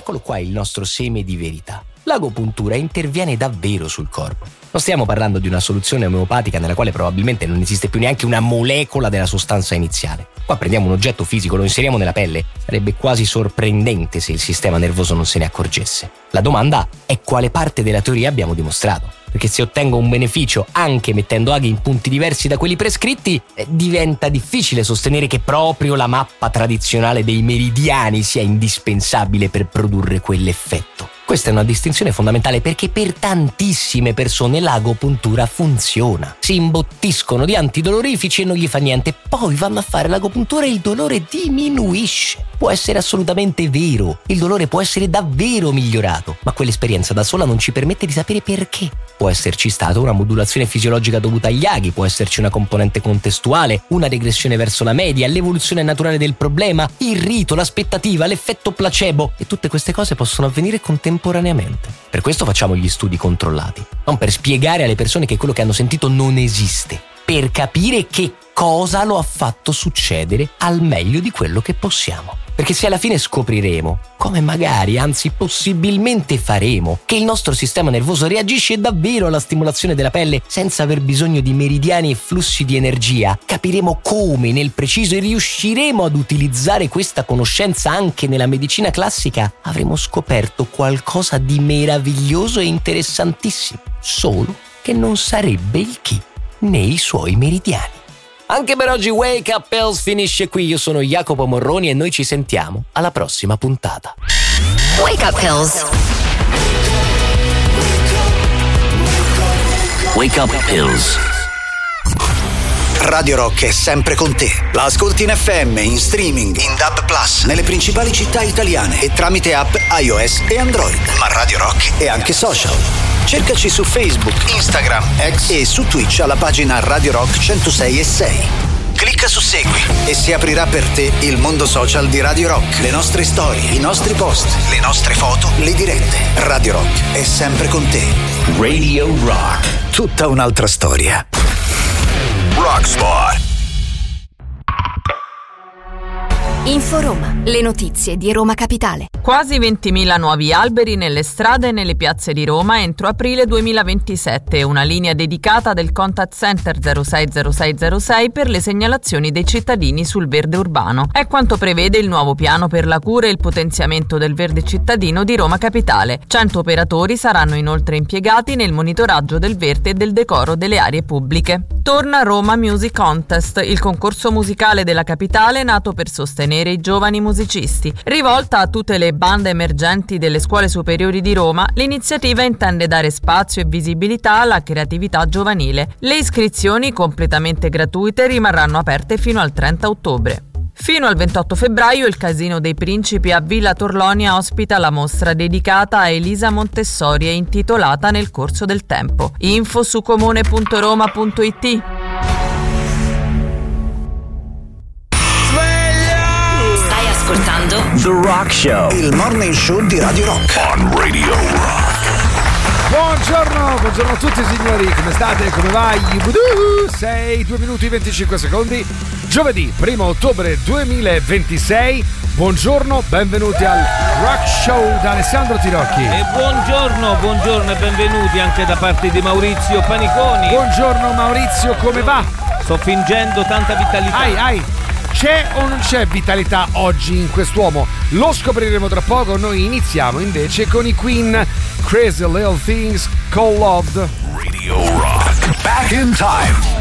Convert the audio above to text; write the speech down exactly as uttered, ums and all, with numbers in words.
Eccolo qua il nostro seme di verità. L'agopuntura interviene davvero sul corpo. Non stiamo parlando di una soluzione omeopatica nella quale probabilmente non esiste più neanche una molecola della sostanza iniziale. Qua prendiamo un oggetto fisico, lo inseriamo nella pelle. Sarebbe quasi sorprendente se il sistema nervoso non se ne accorgesse. La domanda è quale parte della teoria abbiamo dimostrato. Perché se ottengo un beneficio anche mettendo aghi in punti diversi da quelli prescritti, eh, diventa difficile sostenere che proprio la mappa tradizionale dei meridiani sia indispensabile per produrre quell'effetto. Questa è una distinzione fondamentale perché per tantissime persone l'agopuntura funziona. Si imbottiscono di antidolorifici e non gli fa niente, poi vanno a fare l'agopuntura e il dolore diminuisce. Può essere assolutamente vero, il dolore può essere davvero migliorato, ma quell'esperienza da sola non ci permette di sapere perché. Può esserci stata una modulazione fisiologica dovuta agli aghi, può esserci una componente contestuale, una regressione verso la media, l'evoluzione naturale del problema, il rito, l'aspettativa, l'effetto placebo, e tutte queste cose possono avvenire contemporaneamente. Per questo facciamo gli studi controllati, non per spiegare alle persone che quello che hanno sentito non esiste, per capire che cosa lo ha fatto succedere al meglio di quello che possiamo. Perché se alla fine scopriremo, come magari, anzi possibilmente faremo, che il nostro sistema nervoso reagisce davvero alla stimolazione della pelle senza aver bisogno di meridiani e flussi di energia, capiremo come nel preciso e riusciremo ad utilizzare questa conoscenza anche nella medicina classica, avremo scoperto qualcosa di meraviglioso e interessantissimo, solo che non sarebbe il chi né i suoi meridiani. Anche per oggi Wake Up Pills finisce qui. Io sono Jacopo Morroni e noi ci sentiamo alla prossima puntata. Wake Up Pills. Wake Up Pills. Radio Rock è sempre con te. La ascolti in F M, in streaming, in D A B plus, nelle principali città italiane e tramite app iOS e Android. Ma Radio Rock è anche social. Cercaci su Facebook, Instagram, X e su Twitch alla pagina Radio Rock centosei e sei. Clicca su Segui e si aprirà per te il mondo social di Radio Rock. Le nostre storie, i nostri post, le nostre foto, le dirette. Radio Rock è sempre con te. Radio Rock. Tutta un'altra storia. Rockspot. Info Roma, le notizie di Roma Capitale. Quasi ventimila nuovi alberi nelle strade e nelle piazze di Roma entro aprile duemilaventisette, una linea dedicata del Contact Center zero sei zero sei zero sei per le segnalazioni dei cittadini sul verde urbano. È quanto prevede il nuovo piano per la cura e il potenziamento del verde cittadino di Roma Capitale. cento operatori saranno inoltre impiegati nel monitoraggio del verde e del decoro delle aree pubbliche. Torna Roma Music Contest, il concorso musicale della capitale nato per sostenere i giovani musicisti. Rivolta a tutte le bande emergenti delle scuole superiori di Roma, l'iniziativa intende dare spazio e visibilità alla creatività giovanile. Le iscrizioni, completamente gratuite, rimarranno aperte fino al trenta ottobre. Fino al ventotto febbraio il Casino dei Principi a Villa Torlonia ospita la mostra dedicata a Elisa Montessori e intitolata Nel corso del tempo. Info su comune punto roma punto it. Ascoltando The Rock Show. Il morning show di Radio Rock. On Radio Rock. Buongiorno, buongiorno a tutti signori, come state? Come va? sei, due minuti e venticinque secondi. Giovedì, primo ottobre duemilaventisei. Buongiorno, benvenuti al Rock Show da Alessandro Tirocchi. E buongiorno, buongiorno e benvenuti anche da parte di Maurizio Paniconi. Buongiorno Maurizio, come va? Sto fingendo tanta vitalità. Ai, ai. C'è o non c'è vitalità oggi in quest'uomo? Lo scopriremo tra poco. Noi iniziamo invece con i Queen, Crazy Little Things Called Loved. Radio Rock. Back in time.